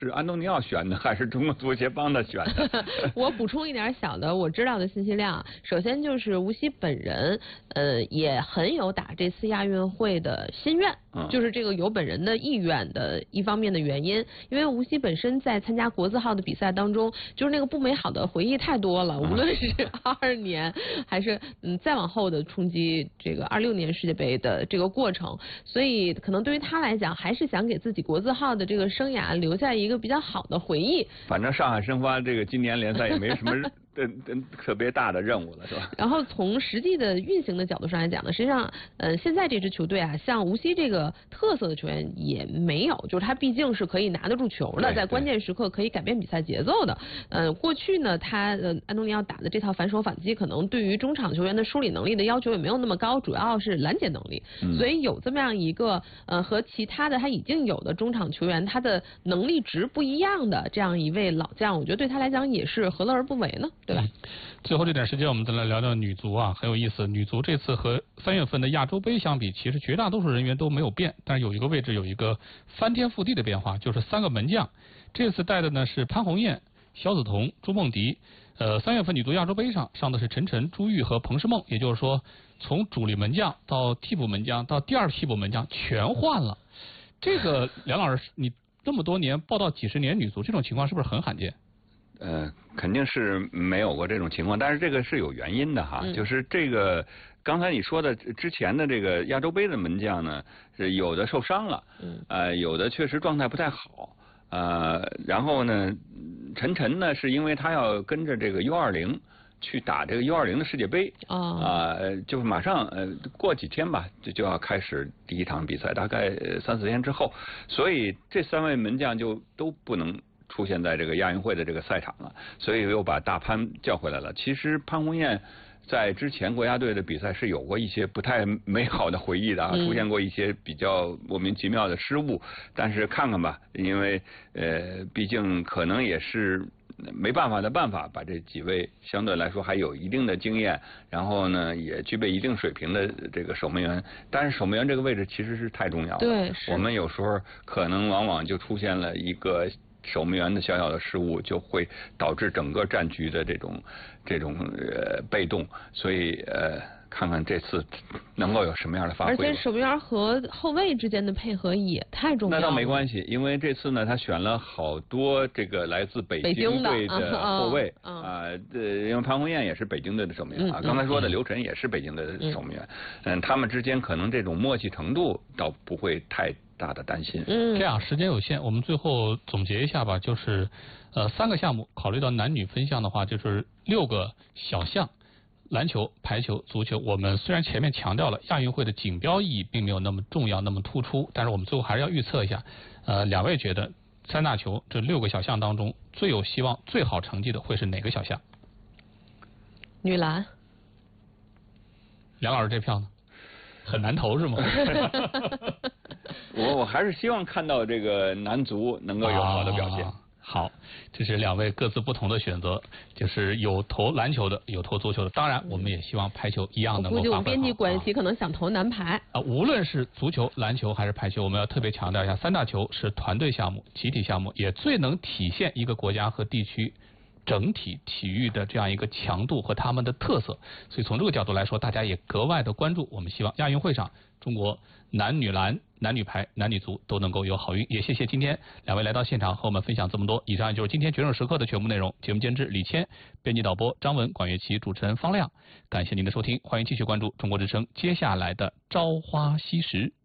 是安东尼奥选的还是中国足球协帮的选的？ 我补充一点小的我知道的信息量。首先就是吴曦本人，也很有打这次亚运会的心愿，就是这个有本人的意愿的一方面的原因。因为吴曦本身在参加国字号的比赛当中，就是那个不美好的回忆太多了，无论是22年还是再往后的冲击这个26年世界杯的这个过程，所以可能对于他来讲，还是想给自己国字号的这个生涯留下一个比较好的回忆。 反正上海申花这个今年联赛也没什么特别大的任务了，是吧？ 然后从实际的运行的角度上来讲呢，实际上，现在这支球队啊，像吴曦这个特色的球员也没有，就是他毕竟是可以拿得住球的，在关键时刻可以改变比赛节奏的。过去呢，他安东尼奥打的这套反手反击，可能对于中场球员的梳理能力的要求也没有那么高，主要是拦截能力。所以有这么样一个和其他的他已经有的中场球员他的能力值不一样的这样一位老将，我觉得对他来讲也是何乐而不为呢？对吧？ 最后这点时间，我们再来聊聊女足啊，很有意思。女足这次和3月份的亚洲杯相比，其实绝大多数人员都没有变，但是有一个位置有一个翻天覆地的变化，就是3个门将。这次带的呢是潘虹艳、肖梓彤、朱梦迪。3月份女足亚洲杯上的是陈晨、朱玉和彭诗梦，也就是说，从主力门将到替补门将到第二替补门将全换了。这个梁老师，你这么多年报道几十年女足，这种情况是不是很罕见？ 肯定是没有过这种情况，但是这个是有原因的哈，就是这个刚才你说的之前的这个亚洲杯的门将呢，是有的受伤了，有的确实状态不太好，然后呢，陈晨呢是因为他要跟着这个U20去打这个U20的世界杯，就是马上过几天吧，就要开始第一场比赛，大概3、4天之后，所以这3位门将就都不能出现在这个亚运会的这个赛场了，所以又把大潘叫回来了。其实潘虹艳在之前国家队的比赛是有过一些不太美好的回忆的啊，出现过一些比较莫名其妙的失误，但是看看吧，因为毕竟可能也是没办法的办法，把这几位相对来说还有一定的经验，然后呢也具备一定水平的这个守门员，但是守门员这个位置其实是太重要了， 对， 我们有时候可能往往就出现了一个守门员的小小的失误，就会导致整个战局的这种被动，所以看看这次能够有什么样的发挥。 而且守门员和后卫之间的配合也太重要了。 那倒没关系，因为这次呢，他选了好多这个来自北京队的后卫因为潘虹艳也是北京队的守门员啊，刚才说的刘晨也是北京队的守门员，他们之间可能这种默契程度倒不会太大的担心。 这样时间有限，我们最后总结一下吧，就是3个项目，考虑到男女分项的话，就是6个小项。篮球、排球、足球，我们虽然前面强调了亚运会的锦标意义并没有那么重要、那么突出，但是我们最后还是要预测一下。2位觉得3大球这6个小项当中最有希望、最好成绩的会是哪个小项？ 女篮。 梁老师这票呢？很难投是吗？ 我还是希望看到这个男足能够有好的表现。 好，这是2位各自不同的选择，就是有投篮球的，有投足球的。当然，我们也希望排球一样能够发挥好。 我估计我们编辑关系可能想投男排。 无论是足球、篮球还是排球，我们要特别强调一下，3大球是团队项目、集体项目，也最能体现一个国家和地区整体体育的这样一个强度和他们的特色。所以从这个角度来说，大家也格外的关注。我们希望亚运会上中国男女篮、男女排、男女足都能够有好运。也谢谢今天2位来到现场和我们分享这么多。以上就是今天决胜时刻的全部内容。节目监制李谦，编辑导播张文、管乐琪，主持人方亮。感谢您的收听，欢迎继续关注中国之声接下来的朝花夕拾。